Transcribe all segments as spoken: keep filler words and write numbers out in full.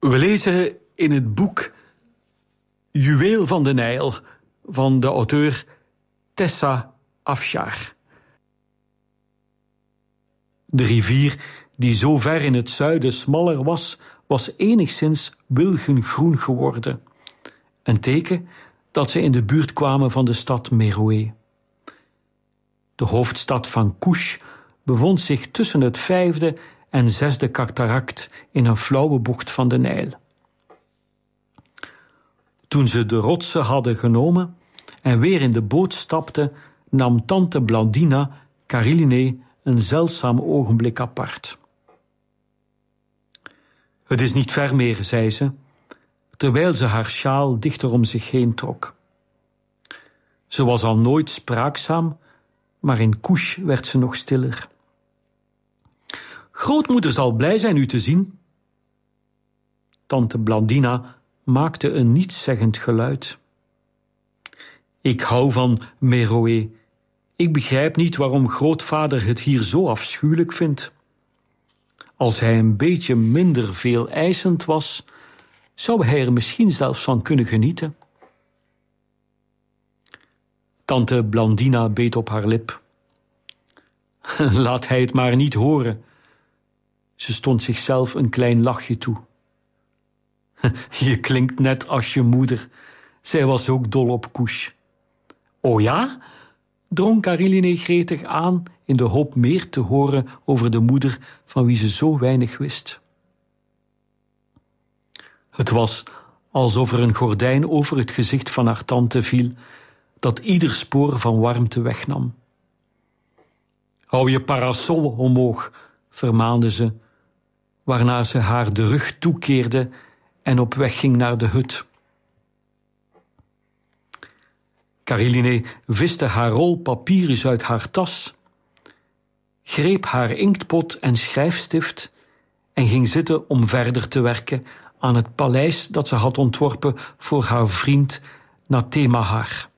We lezen in het boek Juweel van de Nijl van de auteur Tessa Afshar. De rivier, die zo ver in het zuiden smaller was, was enigszins wilgengroen geworden. Een teken dat ze in de buurt kwamen van de stad Meroë. De hoofdstad van Kush bevond zich tussen het vijfde en zesde cataract in een flauwe bocht van de Nijl. Toen ze de rotsen hadden genomen en weer in de boot stapten, nam tante Blandina Karilliné een zeldzaam ogenblik apart. Het is niet ver meer, zei ze, terwijl ze haar sjaal dichter om zich heen trok. Ze was al nooit spraakzaam, maar in Kush werd ze nog stiller. Grootmoeder zal blij zijn u te zien. Tante Blandina maakte een nietszeggend geluid. Ik hou van Meroë. Ik begrijp niet waarom grootvader het hier zo afschuwelijk vindt. Als hij een beetje minder veel eisend was, zou hij er misschien zelfs van kunnen genieten. Tante Blandina beet op haar lip. Laat hij het maar niet horen. Ze stond zichzelf een klein lachje toe. Je klinkt net als je moeder. Zij was ook dol op Kush. O ja? Drong Karilliné gretig aan in de hoop meer te horen over de moeder van wie ze zo weinig wist. Het was alsof er een gordijn over het gezicht van haar tante viel, dat ieder spoor van warmte wegnam. Hou je parasol omhoog, vermaande ze, waarna ze haar de rug toekeerde en op weg ging naar de hut. Karilliné viste haar rol papyrus uit haar tas, greep haar inktpot en schrijfstift en ging zitten om verder te werken aan het paleis dat ze had ontworpen voor haar vriend Natemahar.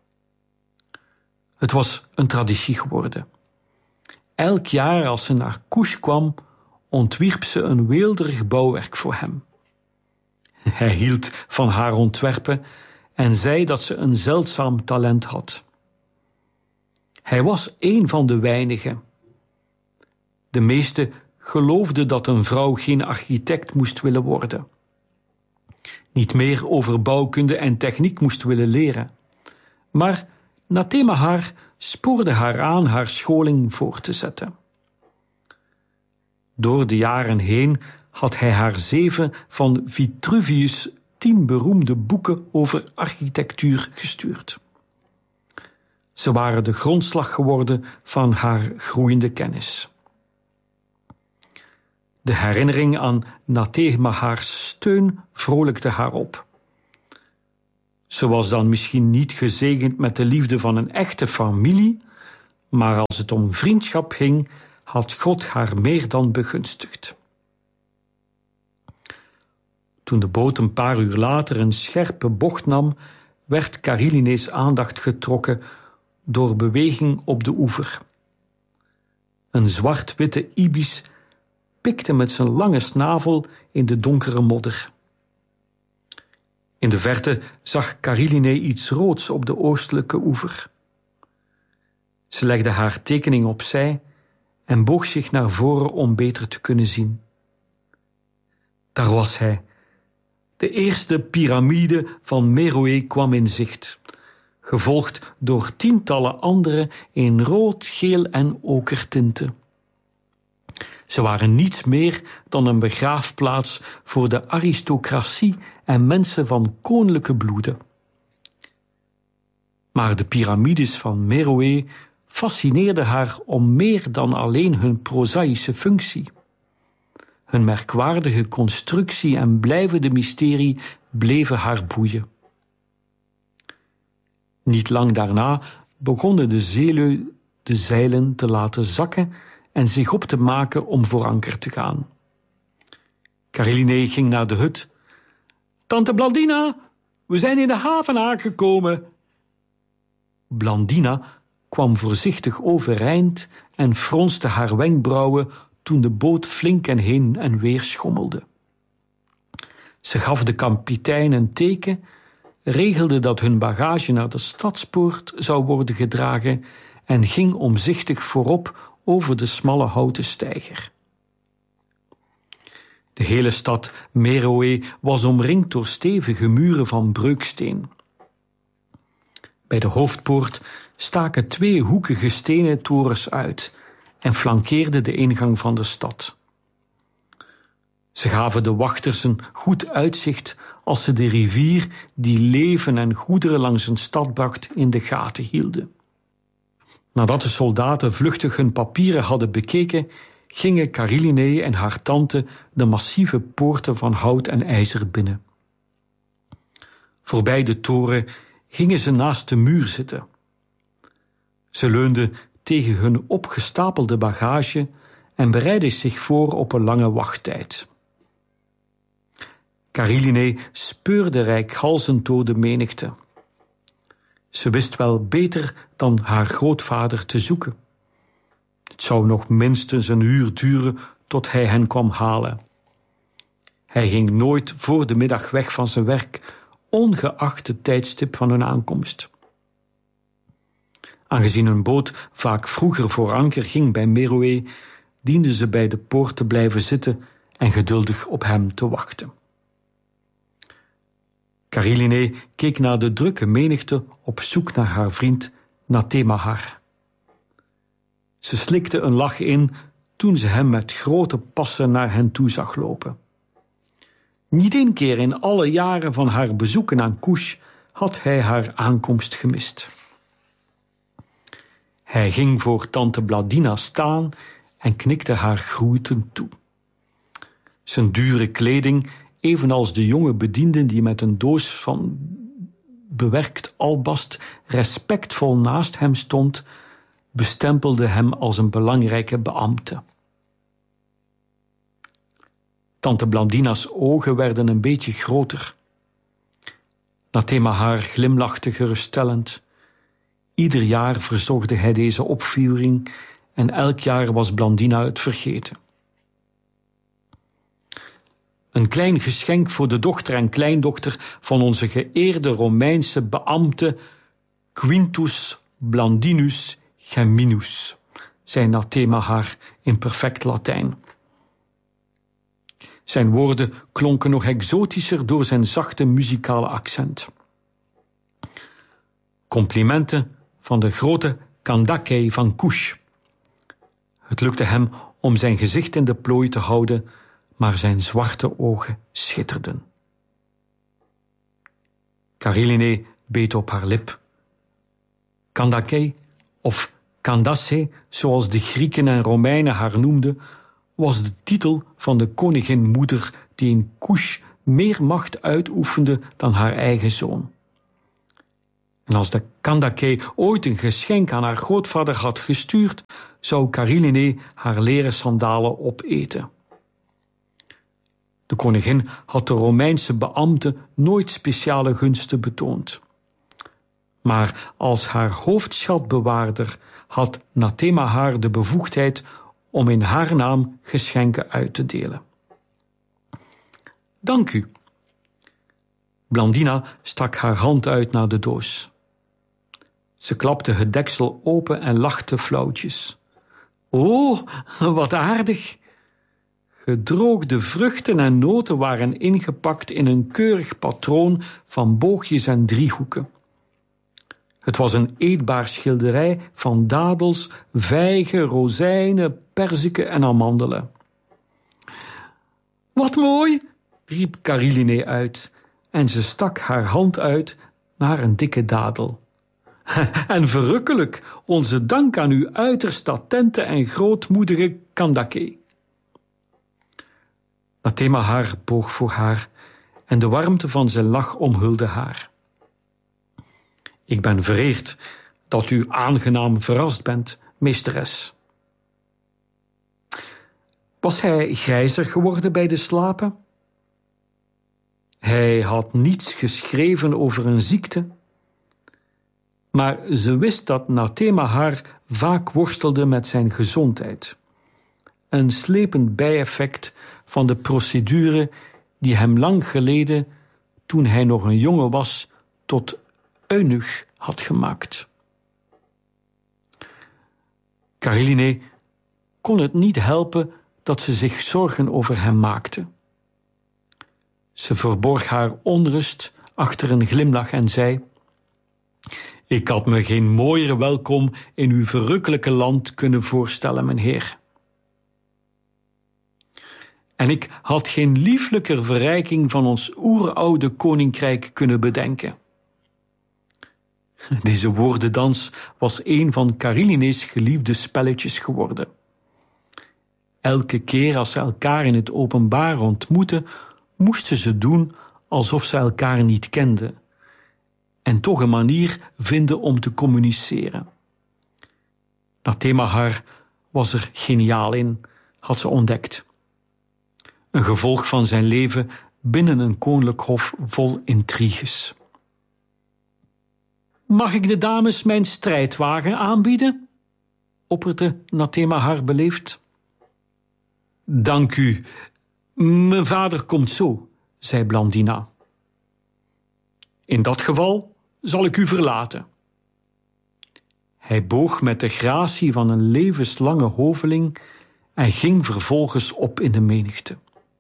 Het was een traditie geworden. Elk jaar als ze naar Kush kwam, ontwierp ze een weelderig bouwwerk voor hem. Hij hield van haar ontwerpen en zei dat ze een zeldzaam talent had. Hij was een van de weinigen. De meesten geloofden dat een vrouw geen architect moest willen worden. Niet meer over bouwkunde en techniek moest willen leren. Maar Natemahar spoorde haar aan haar scholing voor te zetten. Door de jaren heen had hij haar zeven van Vitruvius' tien beroemde boeken over architectuur gestuurd. Ze waren de grondslag geworden van haar groeiende kennis. De herinnering aan Natemahars steun vrolijkte haar op. Ze was dan misschien niet gezegend met de liefde van een echte familie, maar als het om vriendschap ging, had God haar meer dan begunstigd. Toen de boot een paar uur later een scherpe bocht nam, werd Karilliné's aandacht getrokken door beweging op de oever. Een zwart-witte ibis pikte met zijn lange snavel in de donkere modder. In de verte zag Karilliné iets roods op de oostelijke oever. Ze legde haar tekening opzij en boog zich naar voren om beter te kunnen zien. Daar was hij. De eerste piramide van Meroë kwam in zicht, gevolgd door tientallen andere in rood, geel en okertinten. Ze waren niets meer dan een begraafplaats voor de aristocratie en mensen van koninklijke bloeden. Maar de piramides van Meroë fascineerden haar om meer dan alleen hun prozaïsche functie. Hun merkwaardige constructie en blijvende mysterie bleven haar boeien. Niet lang daarna begonnen de zeelui de zeilen te laten zakken en zich op te maken om voor anker te gaan. Karilliné ging naar de hut. Tante Blandina, we zijn in de haven aangekomen. Blandina kwam voorzichtig overeind en fronste haar wenkbrauwen toen de boot flink en heen en weer schommelde. Ze gaf de kapitein een teken, regelde dat hun bagage naar de stadspoort zou worden gedragen en ging omzichtig voorop over de smalle houten steiger. De hele stad Meroë was omringd door stevige muren van breuksteen. Bij de hoofdpoort staken twee hoekige stenen torens uit en flankeerden de ingang van de stad. Ze gaven de wachters een goed uitzicht als ze de rivier die leven en goederen langs een stad bracht in de gaten hielden. Nadat de soldaten vluchtig hun papieren hadden bekeken, gingen Karilinē en haar tante de massieve poorten van hout en ijzer binnen. Voorbij de toren gingen ze naast de muur zitten. Ze leunden tegen hun opgestapelde bagage en bereidden zich voor op een lange wachttijd. Karilinē speurde reikhalzend door de menigte. Ze wist wel beter dan haar grootvader te zoeken. Het zou nog minstens een uur duren tot hij hen kwam halen. Hij ging nooit voor de middag weg van zijn werk, ongeacht het tijdstip van hun aankomst. Aangezien hun boot vaak vroeger voor anker ging bij Meroë, dienden ze bij de poort te blijven zitten en geduldig op hem te wachten. Karilinē keek naar de drukke menigte op zoek naar haar vriend Natemahar. Ze slikte een lach in toen ze hem met grote passen naar hen toe zag lopen. Niet één keer in alle jaren van haar bezoeken aan Kush had hij haar aankomst gemist. Hij ging voor tante Bladina staan en knikte haar groetend toe. Zijn dure kleding, evenals de jonge bediende die met een doos van bewerkt albast respectvol naast hem stond, bestempelde hem als een belangrijke beambte. Tante Blandina's ogen werden een beetje groter. Natemahar glimlachte geruststellend. Ieder jaar verzorgde hij deze opvoering en elk jaar was Blandina het vergeten. Een klein geschenk voor de dochter en kleindochter van onze geëerde Romeinse beambte Quintus Blandinus Geminus, zei Natemahar in perfect Latijn. Zijn woorden klonken nog exotischer door zijn zachte muzikale accent. Complimenten van de grote Kandake van Kush. Het lukte hem om zijn gezicht in de plooi te houden, maar zijn zwarte ogen schitterden. Karilinē beet op haar lip. Kandake, of Candace, zoals de Grieken en Romeinen haar noemden, was de titel van de koningin-moeder die in Kush meer macht uitoefende dan haar eigen zoon. En als de Kandake ooit een geschenk aan haar grootvader had gestuurd, zou Karilinē haar leren sandalen opeten. De koningin had de Romeinse beambte nooit speciale gunsten betoond. Maar als haar hoofdschatbewaarder had Natemahar de bevoegdheid om in haar naam geschenken uit te delen. Dank u. Blandina stak haar hand uit naar de doos. Ze klapte het deksel open en lachte flauwtjes. Oh, wat aardig! Gedroogde vruchten en noten waren ingepakt in een keurig patroon van boogjes en driehoeken. Het was een eetbaar schilderij van dadels, vijgen, rozijnen, perziken en amandelen. Wat mooi, riep Karilinē uit en ze stak haar hand uit naar een dikke dadel. En verrukkelijk, onze dank aan uw uiterst attente en grootmoedige Kandake. Natemahar boog voor haar en de warmte van zijn lach omhulde haar. Ik ben vereerd dat u aangenaam verrast bent, meesteres. Was hij grijzer geworden bij de slapen? Hij had niets geschreven over een ziekte, maar ze wist dat Natemahar vaak worstelde met zijn gezondheid. Een slepend bijeffect van de procedure die hem lang geleden, toen hij nog een jongen was, tot eunuch had gemaakt. Karéline kon het niet helpen dat ze zich zorgen over hem maakte. Ze verborg haar onrust achter een glimlach en zei: "Ik had me geen mooiere welkom in uw verrukkelijke land kunnen voorstellen, mijn heer. En ik had geen lieflijker verrijking van ons oeroude koninkrijk kunnen bedenken." Deze woordendans was een van Karéline's geliefde spelletjes geworden. Elke keer als ze elkaar in het openbaar ontmoetten, moesten ze doen alsof ze elkaar niet kenden en toch een manier vinden om te communiceren. Nathemahar was er geniaal in, had ze ontdekt. Een gevolg van zijn leven binnen een koninklijk hof vol intriges. "Mag ik de dames mijn strijdwagen aanbieden?" opperde Nathemahar beleefd. "Dank u, mijn vader komt zo," zei Blandina. "In dat geval zal ik u verlaten." Hij boog met de gratie van een levenslange hoveling en ging vervolgens op in de menigte.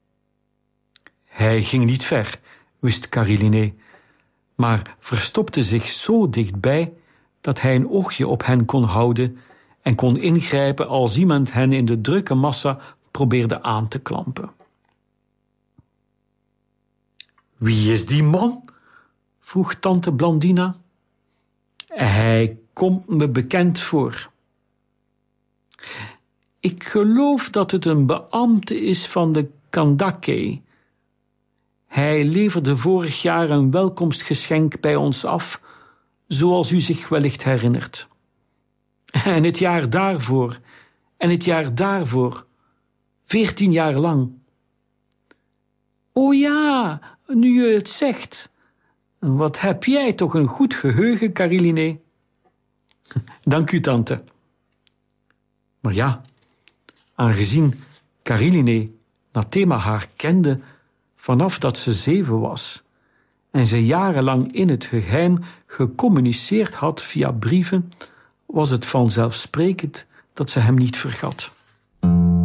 Hij ging niet ver, wist Karéline, maar verstopte zich zo dichtbij dat hij een oogje op hen kon houden en kon ingrijpen als iemand hen in de drukke massa probeerde aan te klampen. "Wie is die man?" vroeg tante Blandina. "Hij komt me bekend voor." "Ik geloof dat het een beambte is van de Kandake. Hij leverde vorig jaar een welkomstgeschenk bij ons af, zoals u zich wellicht herinnert. En het jaar daarvoor, en het jaar daarvoor, veertien jaar lang." "O ja, nu je het zegt. Wat heb jij toch een goed geheugen, Karéline." "Dank u, tante." Maar ja, aangezien Karéline Nathemahar kende vanaf dat ze zeven was en ze jarenlang in het geheim gecommuniceerd had via brieven, was het vanzelfsprekend dat ze hem niet vergat.